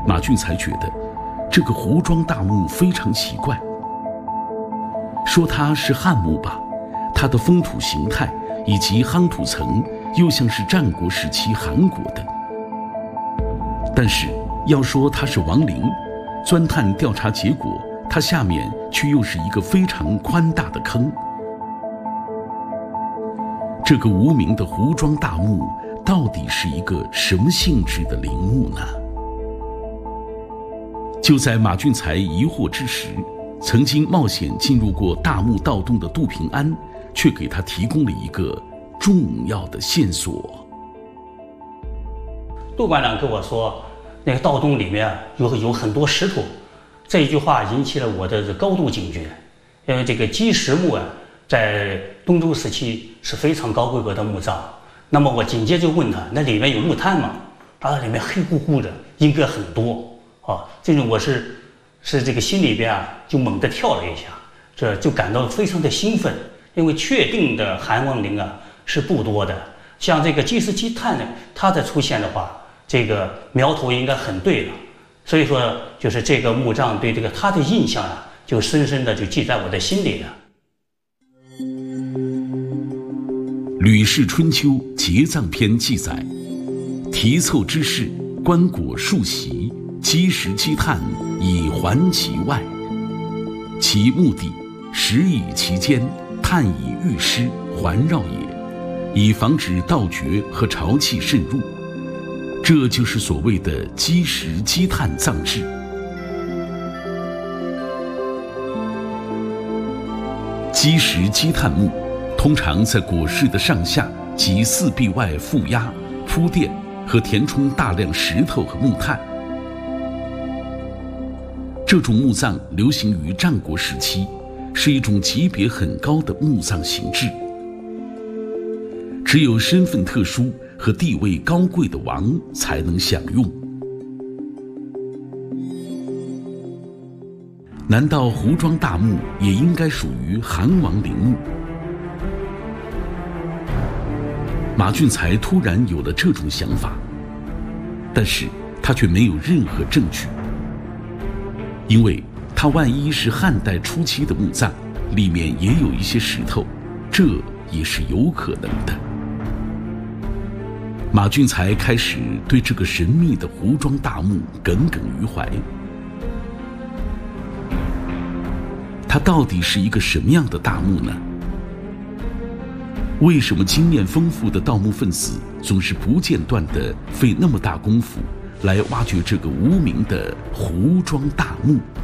马俊才觉得这个胡庄大墓非常奇怪。说它是汉墓吧，它的风土形态以及夯土层又像是战国时期韩国的。但是要说它是王陵，钻探调查结果，它下面却又是一个非常宽大的坑。这个无名的胡庄大墓到底是一个什么性质的陵墓呢？就在马俊才疑惑之时，曾经冒险进入过大墓盗洞的杜平安却给他提供了一个重要的线索。 杜馆长跟我说，那个盗洞里面有很多石头，这一句话引起了我的高度警觉。因为这个基石墓在东周时期是非常高规格的墓葬。那么我紧接着问他，那里面有木炭吗？里面黑乎乎的，应该很多这种我是这个心里边就猛地跳了一下，这就感到非常的兴奋，因为确定的韩王陵是不多的。像这个基石积碳呢，它的出现的话，这个苗头应该很对了。所以说，就是这个墓葬对这个它的印象就深深的就记在我的心里了。 《吕氏春秋·节葬篇》记载：题凑之事，棺椁数席，基石积炭，以环其外。其目的，石以其间，炭以御尸，环绕也，以防止盗掘和潮气渗入。这就是所谓的基石积炭葬制。基石积炭墓通常在椁室的上下及四壁外覆压、铺垫和填充大量石头和木炭。这种墓葬流行于战国时期，是一种级别很高的墓葬形制，只有身份特殊和地位高贵的王才能享用。难道胡庄大墓也应该属于韩王陵墓？马俊才突然有了这种想法，但是他却没有任何证据，因为他万一是汉代初期的墓葬，里面也有一些石头，这也是有可能的。马俊才开始对这个神秘的胡庄大墓耿耿于怀。它到底是一个什么样的大墓呢？为什么经验丰富的盗墓分子总是不间断地费那么大功夫来挖掘这个无名的胡庄大墓？